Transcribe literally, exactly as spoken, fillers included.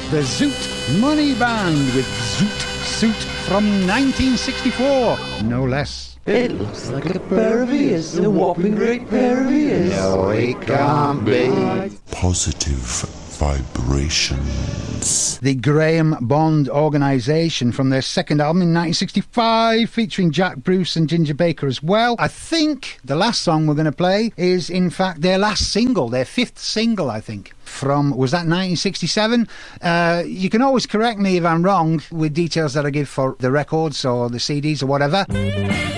the Zoot Money Band with Zoot Suit from nineteen sixty-four, no less. It looks like a pair of ears, a whopping great pair of ears. No, it can't be. Positive vibrations. The Graham Bond Organisation from their second album in nineteen sixty-five, featuring Jack Bruce and Ginger Baker as well. I think the last song we're going to play is, in fact, their last single, their fifth single, I think. From, was that nineteen sixty-seven? Uh, you can always correct me if I'm wrong with details that I give for the records or the C Ds or whatever.